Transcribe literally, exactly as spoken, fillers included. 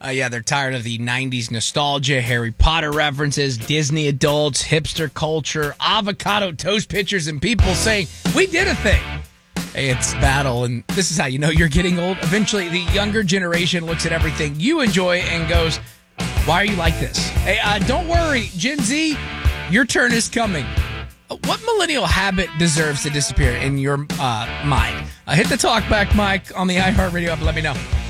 Uh, yeah, they're tired of the nineties nostalgia, Harry Potter references, Disney adults, hipster culture, avocado toast pictures, and people saying, we did a thing. Hey, it's battle, and this is how you know you're getting old. Eventually, the younger generation looks at everything you enjoy and goes, why are you like this? Hey, uh, don't worry, Gen Z, your turn is coming. What millennial habit deserves to disappear in your uh, mind? Uh, hit the talk back mic on the iHeartRadio app and let me know.